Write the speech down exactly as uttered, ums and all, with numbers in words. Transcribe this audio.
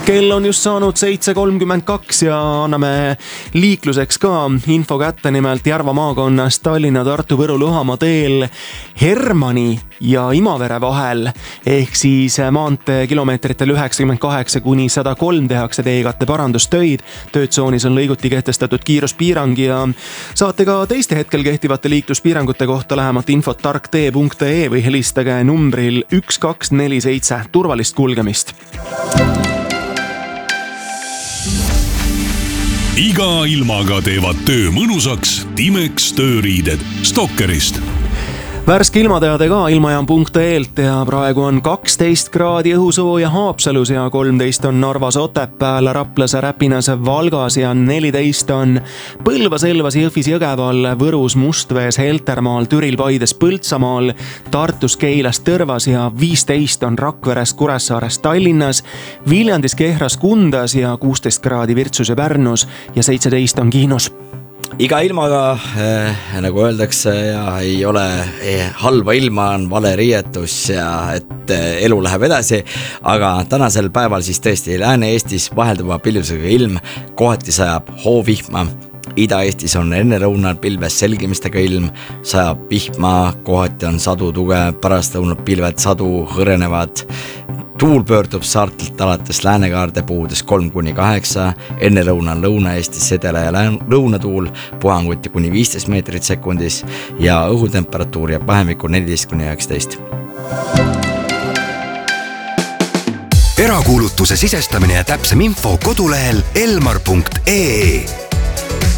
kell on just saanud seitse kolmkümmend kaks ja anname liikluseks ka info kätte. Nimelt Järva maakonnas Tallinna, Tartu, Võru, Luhamaa teel Hermanni ja Imavere vahel ehk siis maantee kilomeetritel üheksakümmend kaheksa kuni sada kolm tehakse teekatte parandustöid. Töötsoonis on lõiguti kehtestatud kiiruspiirang ja saate ka teiste hetkel kehtivate liikluspiirangute kohta lähemat infot tarktee punkt ee või helistage numbril üks kaks neli seitse. Turvalist kulgemist! Iga ilmaga teevad töö mõnusaks Timex tööriided Stokkerist. Värske ilmateade ka ilmajaam punkt ee-lt ja praegu on kaksteist kraadi õhusooja Haapsalus ja kolmteist on Narvas, Otepääl, Raplas, Räpinas, Valgas ja neliteist on Põlvas, Elvas, Jõhvis, Jõgeval, Võrus, Mustvees, Heltermaal, Türil, Paides, Põltsamaal, Tartus, Keilas, Tõrvas ja viisteist on Rakveres, Kuressaares, Tallinnas, Viljandis, Kehras, Kundas ja kuusteist kraadi Virtsus ja Pärnus ja seitseteist on Kihnus. Iga ilmaga, eh, nagu öeldakse, ja ei ole eh, halba ilma, on vale riietus ja et eh, elu läheb edasi, aga tänasel päeval siis tõesti Lääne-Eestis vahelduva pilvusega ilm, kohati sajab hoovihma. Ida-Eestis on enne lõunal pilves selgimistega ilm, sajab vihma, kohati on sadu tugev, pärast lõunal pilved sadu hõrenevad. Tuul pöördub saartelt alates läänekaarde puhudes kolm kuni kaheksa, enne lõunal Lõuna-Eestis sedela ja lõunatuul, puhanguti kuni viisteist meetrit sekundis ja õhutemperatuur jääb vahemikku neliteist kuni üheksateist. Erakuulutuse sisestamine ja täpsem info kodulehel elmar punkt ee.